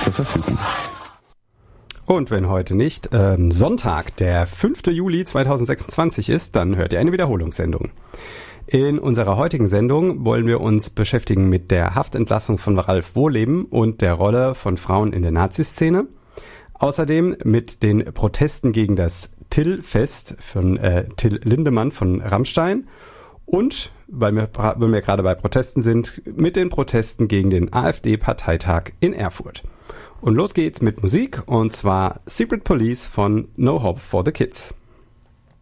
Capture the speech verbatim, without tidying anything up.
zur Verfügung. Und wenn heute nicht ähm, Sonntag, der fünfte Juli zweitausendsechsundzwanzig ist, dann hört ihr eine Wiederholungssendung. In unserer heutigen Sendung wollen wir uns beschäftigen mit der Haftentlassung von Ralf Wohleben und der Rolle von Frauen in der Naziszene. Außerdem mit den Protesten gegen das Till-Fest von äh, Till Lindemann von Rammstein und, weil wir, weil wir gerade bei Protesten sind, mit den Protesten gegen den AfD-Parteitag in Erfurt. Und los geht's mit Musik, und zwar Secret Police von No Hope for the Kids.